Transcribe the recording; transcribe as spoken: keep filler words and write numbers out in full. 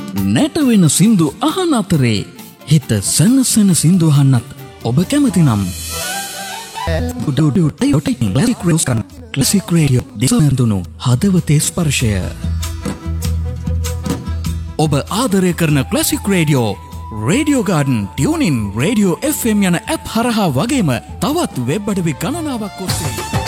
නැටවෙන සින්දු අහන අතරේ හිත සනසන සින්දු අහන්නත් ඔබ කැමති නම් ක්ලාසික් රේඩියෝ දිසඳුණු හදවතේ ස්පර්ශය. ඔබ ආදරය කරන classic radio radio garden tuning radio F M යන ඇප් හරහා වගේම තවත් වෙබ් අඩවි ගණනාවක් ඔස්සේ